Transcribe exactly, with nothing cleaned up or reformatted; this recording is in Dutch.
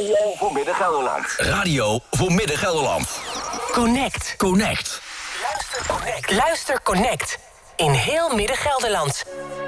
Radio voor Midden-Gelderland. Radio voor Midden-Gelderland. Connect. Connect. Luister Connect. Luister Connect. In heel Midden-Gelderland.